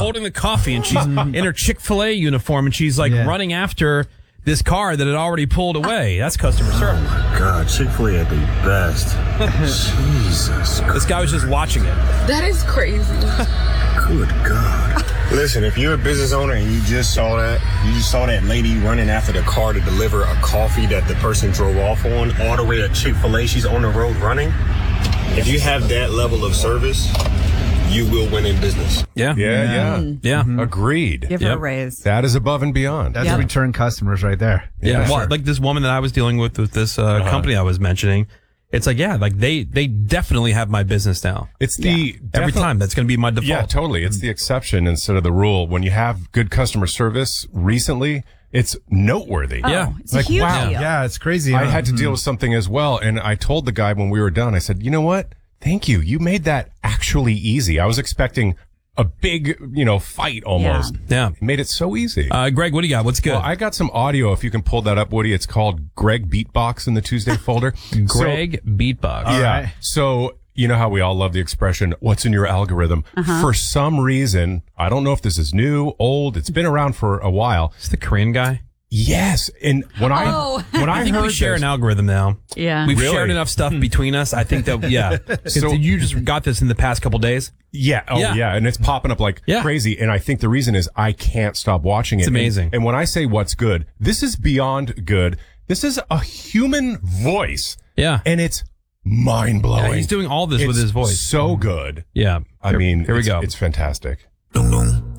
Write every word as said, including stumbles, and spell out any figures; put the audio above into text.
holding the coffee, and she's in her Chick-fil-A uniform, and she's like Yeah. running after this car that had already pulled away. That's customer service. Oh my God, Chick-fil-A at the best. Jesus. This guy was just watching it. That is crazy. Good God. Listen, if you're a business owner and you just saw that, you just saw that lady running after the car to deliver a coffee that the person drove off on all the way to Chick-fil-A, she's on the road running. If you have that level of service, you will win in business. Yeah. Yeah, yeah. Yeah. Mm-hmm. Agreed. Give her Yep. a raise. That is above and beyond. That's Yeah. return customers right there. Yeah. Yeah, Well, sure. like this woman that I was dealing with with this uh, Uh-huh. company I was mentioning, it's like, yeah, like they, they definitely have my business now. It's the Every defi- time. That's going to be my default. Yeah, totally. It's the exception instead of the rule. When you have good customer service recently, it's noteworthy. Oh, Yeah. it's a huge wow. deal. Yeah, it's crazy. I huh? had to deal with something as well. And I told the guy when we were done, I said, you know what? Thank you. You made that actually easy. I was expecting a big, you know, fight almost. Yeah. You made it so easy. Uh, Greg, what do you got? What's good? Well, I got some audio. If you can pull that up, Woody, it's called Greg Beatbox in the Tuesday folder. Greg Beatbox. So, yeah. right. So, you know how we all love the expression, what's in your algorithm? For some reason, I don't know if this is new, old, it's been around for a while. It's the Korean guy. Yes. And when I, Oh. when I, I think heard we share this, an algorithm now. Yeah. We've Really? shared enough stuff between us. I think that, yeah. So- So you just got this in the past couple days. yeah. Oh, Yeah. yeah. And it's popping up like Yeah. crazy. And I think the reason is I can't stop watching it. It's And- amazing. And, when I say what's good, this is beyond good. This is a human voice. Yeah. And it's mind blowing. Yeah, he's doing all this with his voice. So good. Yeah. I Here- mean, here we it's, go. It's fantastic. Dong dong.